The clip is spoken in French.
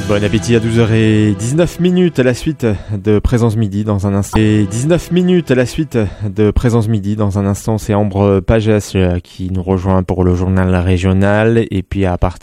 Bon appétit à 12h19 à la suite de Présence Midi dans un instant. Et 19 minutes à la suite de Présence Midi dans un instant, c'est Ambre Pages qui nous rejoint pour le journal régional. Et puis à partir